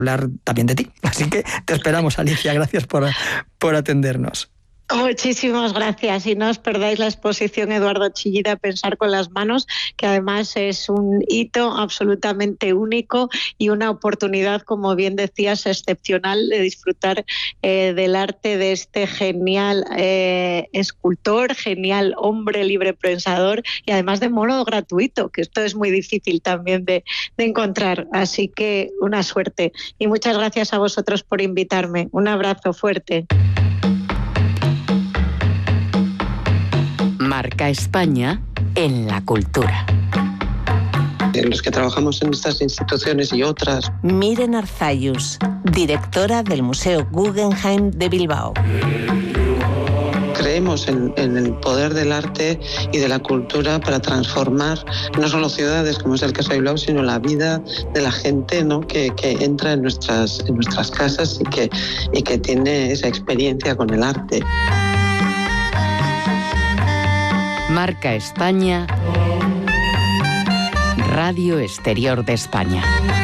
hablar también de ti. Así que te esperamos, Alicia. Gracias por atendernos. Muchísimas gracias y no os perdáis la exposición Eduardo Chillida, Pensar con las manos, que además es un hito absolutamente único y una oportunidad, como bien decías, excepcional de disfrutar del arte de este genial escultor, genial hombre libre pensador y además de modo gratuito, que esto es muy difícil también de encontrar. Así que una suerte y muchas gracias a vosotros por invitarme. Un abrazo fuerte. Marca España en la cultura. Los que trabajamos en estas instituciones y otras. Miren Arzayus, directora del Museo Guggenheim de Bilbao. Creemos en el poder del arte y de la cultura para transformar no solo ciudades, como es el caso de Bilbao, sino la vida de la gente, ¿no? que entra en nuestras casas y que tiene esa experiencia con el arte. Marca España, Radio Exterior de España.